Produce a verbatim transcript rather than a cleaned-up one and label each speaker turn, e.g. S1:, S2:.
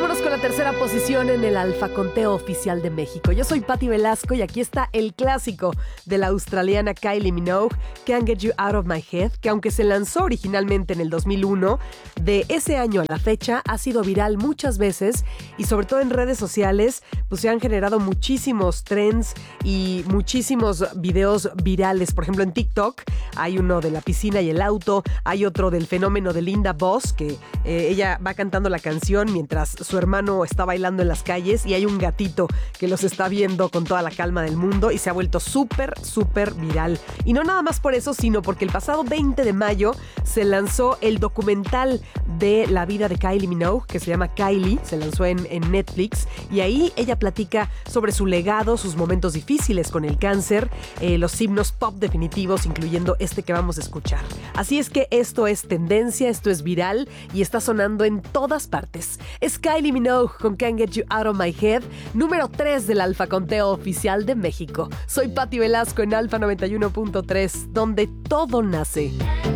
S1: Vámonos con la tercera posición en el Alfa Conteo Oficial de México. Yo soy Patti Velasco y aquí está el clásico de la australiana Kylie Minogue, Can't Get You Out of My Head, que aunque se lanzó originalmente en el dos mil uno, de ese año a la fecha ha sido viral muchas veces y sobre todo en redes sociales, pues se han generado muchísimos trends y muchísimos videos virales. Por ejemplo, en TikTok hay uno de la piscina y el auto, hay otro del fenómeno de Linda Boss, que eh, ella va cantando la canción mientras su hermano está bailando en las calles y hay un gatito que los está viendo con toda la calma del mundo y se ha vuelto súper, súper viral. Y no nada más por eso, sino porque el pasado veinte de mayo se lanzó el documental de la vida de Kylie Minogue, que se llama Kylie, se lanzó en, en Netflix, y ahí ella platica sobre su legado, sus momentos difíciles con el cáncer, eh, los himnos pop definitivos, incluyendo este que vamos a escuchar. Así es que esto es tendencia, esto es viral y está sonando en todas partes. Es Kylie Minogue con Can't Get You Out of My Head, número tres del Alfa Conteo Oficial de México. Soy Patti Velasco en Alfa noventa y uno punto tres, donde todo nace.